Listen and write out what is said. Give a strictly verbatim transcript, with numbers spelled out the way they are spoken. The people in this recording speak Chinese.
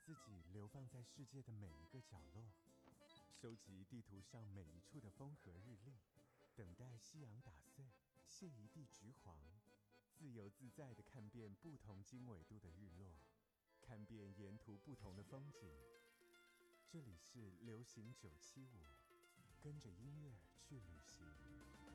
自己流放在世界的每一个角落，收集地图上每一处的风和日丽，等待夕阳打碎，谢一地橘黄，自由自在地看遍不同经纬度的日落，看遍沿途不同的风景。这里是流行九七五，跟着音乐去旅行。